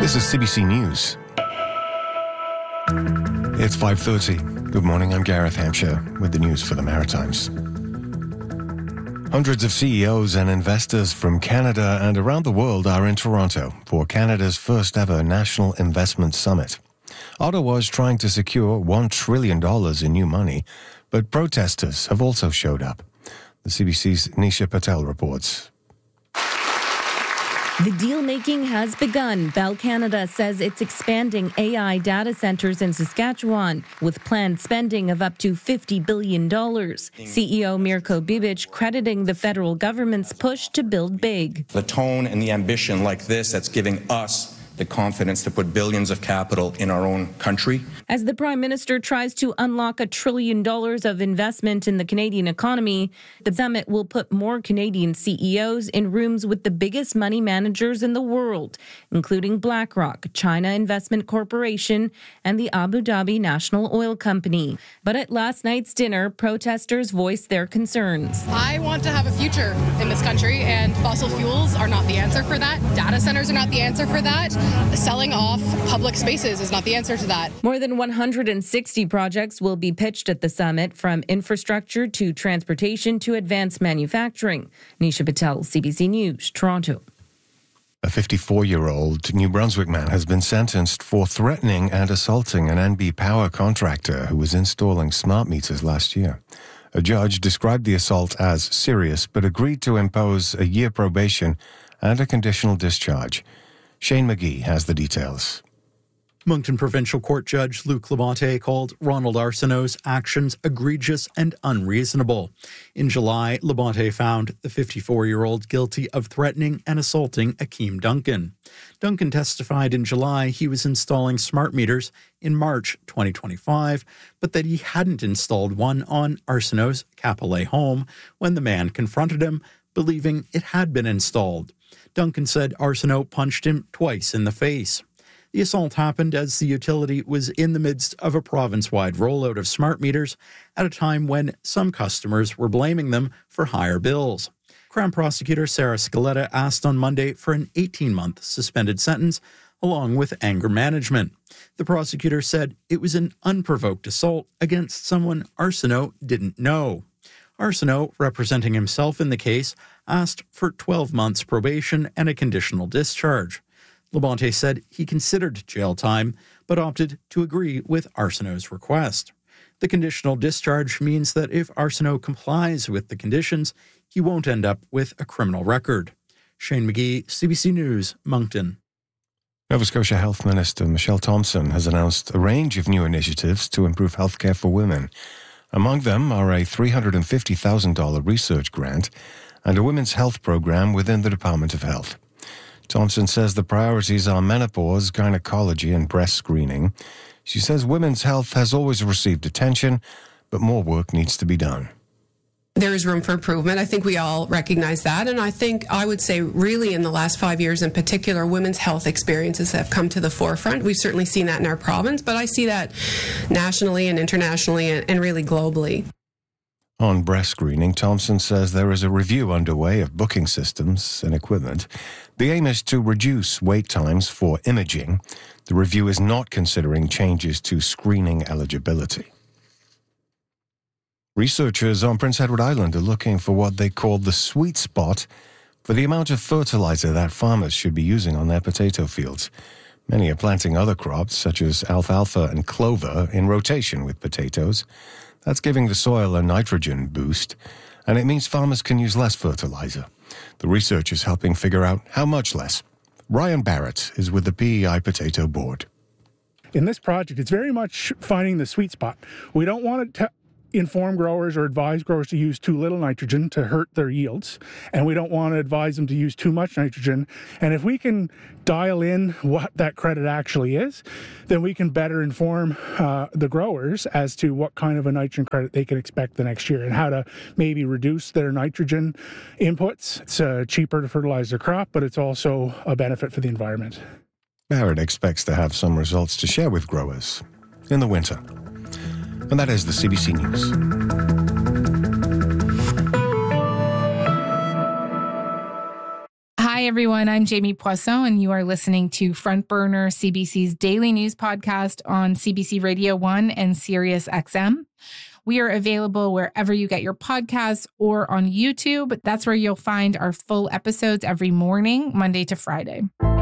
This is CBC News. It's 5:30. Good morning, I'm Gareth Hampshire with the news for the Maritimes. Hundreds of CEOs and investors from Canada and around the world are in Toronto for Canada's first ever National Investment Summit. Ottawa is trying to secure $1 trillion in new money, but protesters have also showed up. The CBC's Nisha Patel reports. The deal-making has begun. Bell Canada says it's expanding AI data centers in Saskatchewan with planned spending of up to $50 billion. CEO Mirko Bibic crediting the federal government's push to build big. The tone and the ambition like this that's giving us the confidence to put billions of capital in our own country. As the Prime Minister tries to unlock $1 trillion of investment in the Canadian economy, the summit will put more Canadian CEOs in rooms with the biggest money managers in the world, including BlackRock, China Investment Corporation, and the Abu Dhabi National Oil Company. But at last night's dinner, protesters voiced their concerns. I want to have a future in this country, and fossil fuels are not the answer for that. Data centers are not the answer for that. Selling off public spaces is not the answer to that. More than 160 projects will be pitched at the summit, from infrastructure to transportation to advanced manufacturing. Nisha Patel, CBC News, Toronto. A 54-year-old New Brunswick man has been sentenced for threatening and assaulting an NB Power contractor who was installing smart meters last year. A judge described the assault as serious but agreed to impose a year probation and a conditional discharge. Shane McGee has the details. Moncton Provincial Court Judge Luc Labonte called Ronald Arsenault's actions egregious and unreasonable. In July, Labonte found the 54-year-old guilty of threatening and assaulting Akeem Duncan. Duncan testified in July he was installing smart meters in March 2025, but that he hadn't installed one on Arsenault's Capellet home when the man confronted him, believing it had been installed. Duncan said Arsenault punched him twice in the face. The assault happened as the utility was in the midst of a province-wide rollout of smart meters at a time when some customers were blaming them for higher bills. Crown Prosecutor Sarah Scaletta asked on Monday for an 18-month suspended sentence along with anger management. The prosecutor said it was an unprovoked assault against someone Arsenault didn't know. Arsenault, representing himself in the case, asked for 12 months probation and a conditional discharge. Labonte said he considered jail time, but opted to agree with Arsenault's request. The conditional discharge means that if Arsenault complies with the conditions, he won't end up with a criminal record. Shane McGee, CBC News, Moncton. Nova Scotia Health Minister Michelle Thompson has announced a range of new initiatives to improve healthcare for women. Among them are a $350,000 research grant and a women's health program within the Department of Health. Thompson says the priorities are menopause, gynecology, and breast screening. She says women's health has always received attention, but more work needs to be done. There is room for improvement. I think we all recognize that. And I would say really in the last 5 years in particular, women's health experiences have come to the forefront. We've certainly seen that in our province, but I see that nationally and internationally and really globally. On breast screening, Thompson says there is a review underway of booking systems and equipment. The aim is to reduce wait times for imaging. The review is not considering changes to screening eligibility. Researchers on Prince Edward Island are looking for what they call the sweet spot for the amount of fertilizer that farmers should be using on their potato fields. Many are planting other crops, such as alfalfa and clover, in rotation with potatoes. That's giving the soil a nitrogen boost, and it means farmers can use less fertilizer. The research is helping figure out how much less. Ryan Barrett is with the PEI Potato Board. In this project, it's very much finding the sweet spot. We don't want to inform growers or advise growers to use too little nitrogen to hurt their yields, and we don't want to advise them to use too much nitrogen. And if we can dial in what that credit actually is, then we can better inform the growers as to what kind of a nitrogen credit they can expect the next year and how to maybe reduce their nitrogen inputs. It's cheaper to fertilize their crop, but it's also a benefit for the environment. Barrett expects to have some results to share with growers in the winter. And that is the CBC News. Hi, Hi, everyone. I'm Jamie Poisson, and you are listening to Front Burner, CBC's daily news podcast on CBC Radio 1 and Sirius XM. We are available wherever you get your podcasts or on YouTube. That's where you'll find our full episodes every morning, Monday to Friday.